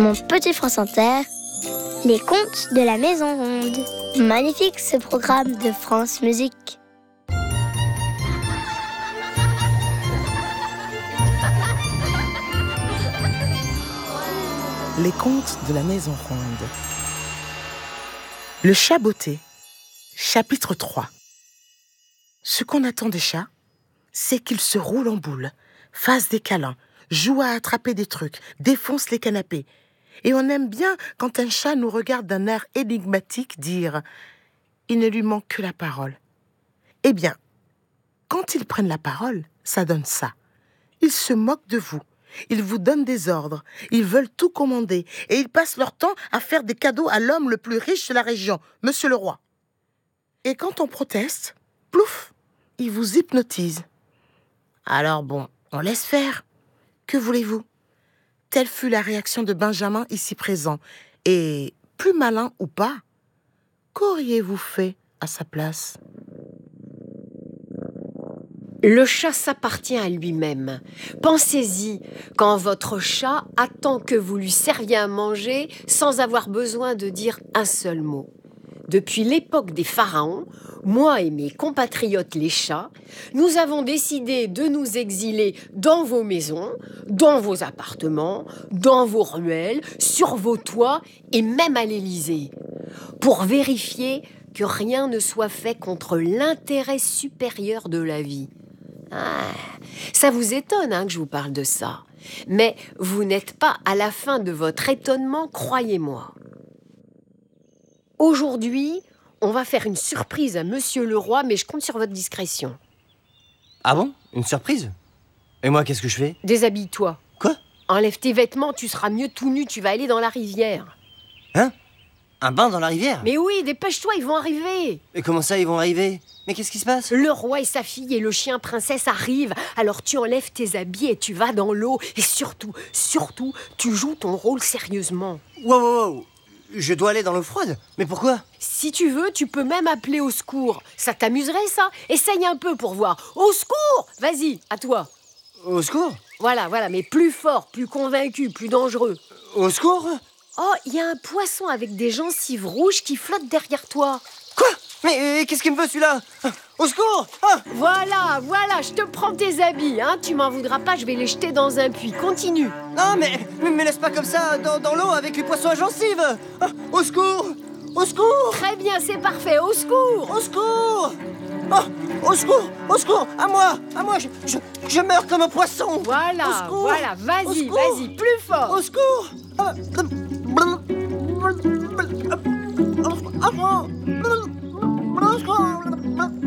Mon petit France Inter, les contes de la Maison Ronde. Magnifique ce programme de France Musique. Les contes de la Maison Ronde. Le chat botté, chapitre 3. Ce qu'on attend des chats, c'est qu'ils se roulent en boule, fassent des câlins, jouent à attraper des trucs, défoncent les canapés. Et on aime bien quand un chat nous regarde d'un air énigmatique dire « Il ne lui manque que la parole ». Eh bien, quand ils prennent la parole, ça donne ça. Ils se moquent de vous. Ils vous donnent des ordres, ils veulent tout commander et ils passent leur temps à faire des cadeaux à l'homme le plus riche de la région, Monsieur le Roi. Et quand on proteste, plouf, ils vous hypnotisent. Alors bon, on laisse faire. Que voulez-vous ? Telle fut la réaction de Benjamin ici présent. Et, plus malin ou pas, qu'auriez-vous fait à sa place ? Le chat s'appartient à lui-même. Pensez-y, quand votre chat attend que vous lui serviez à manger sans avoir besoin de dire un seul mot. Depuis l'époque des pharaons, moi et mes compatriotes les chats, nous avons décidé de nous exiler dans vos maisons, dans vos appartements, dans vos ruelles, sur vos toits et même à l'Élysée, pour vérifier que rien ne soit fait contre l'intérêt supérieur de la vie. Ah, ça vous étonne que je vous parle de ça. Mais vous n'êtes pas à la fin de votre étonnement, croyez-moi. Aujourd'hui, on va faire une surprise à Monsieur le Roi, mais je compte sur votre discrétion. Ah bon ? Une surprise ? Et moi, qu'est-ce que je fais ? Déshabille-toi. Quoi ? Enlève tes vêtements, tu seras mieux tout nu, tu vas aller dans la rivière. Hein ? Un bain dans la rivière ? Mais oui, dépêche-toi, ils vont arriver. Et comment ça, ils vont arriver ? Mais qu'est-ce qui se passe ? Le roi et sa fille et le chien princesse arrivent. Alors tu enlèves tes habits et tu vas dans l'eau. Et surtout, tu joues ton rôle sérieusement. Wow. Je dois aller dans l'eau froide ? Mais pourquoi ? Si tu veux, tu peux même appeler au secours. Ça t'amuserait, ça ? Essaye un peu pour voir. Au secours ! Vas-y, à toi. Au secours ? Voilà, mais plus fort, plus convaincu, plus dangereux. Au secours ? Oh, il y a un poisson avec des gencives rouges qui flotte derrière toi. Quoi ? Mais qu'est-ce qu'il me veut celui-là ? Au secours ! Ah ! Voilà, je te prends tes habits, tu m'en voudras pas, je vais les jeter dans un puits. Continue. Non, mais laisse pas comme ça dans l'eau avec les poissons à gencives ! Ah, au secours ! Au secours ! Très bien, c'est parfait, au secours ! Au secours ! Oh, au secours ! Au secours ! À moi, je meurs comme un poisson ! Voilà, vas-y, plus fort ! Au secours !